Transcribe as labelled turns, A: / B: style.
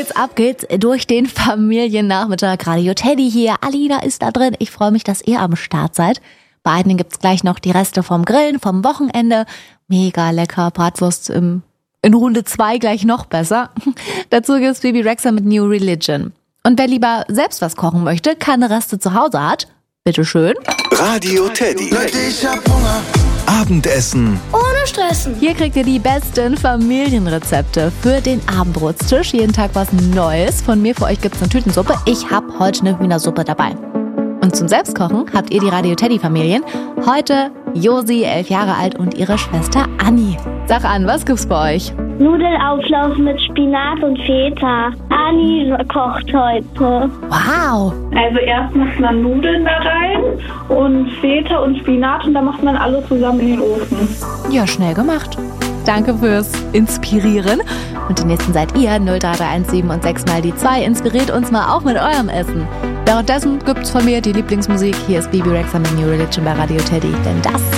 A: Ab geht's durch den Familiennachmittag. Radio Teddy hier, Alina ist da drin. Ich freue mich, dass ihr am Start seid. Bei einigen gibt's gleich noch die Reste vom Grillen, vom Wochenende. Mega lecker, Bratwurst in Runde 2 gleich noch besser. Dazu gibt's Bebe Rexha mit New Religion. Und wer lieber selbst was kochen möchte, keine Reste zu Hause hat, bitteschön.
B: Radio Teddy.
C: Leute, ich hab Hunger.
B: Abendessen
D: Ohne Stressen.
A: Hier kriegt ihr die besten Familienrezepte für den Abendbrotstisch. Jeden Tag was Neues. Von mir für euch gibt's eine Tütensuppe. Ich habe heute eine Hühnersuppe dabei. Und zum Selbstkochen habt ihr die Radio Teddy Familien. Heute Josi, 11 Jahre alt, und ihre Schwester Anni. Sag an, was gibt's bei euch?
D: Nudelauflauf mit Spinat und Feta. Anni kocht heute.
A: Wow!
E: Also erst macht man Nudeln da rein und Feta und Spinat und dann macht man alles zusammen in den Ofen.
A: Ja, schnell gemacht. Danke fürs Inspirieren. Und die nächsten seid ihr, 03317 und 6 mal die 2. Inspiriert uns mal auch mit eurem Essen. Währenddessen gibt's von mir die Lieblingsmusik. Hier ist Bebe Rexha mit New Religion bei Radio Teddy. Denn das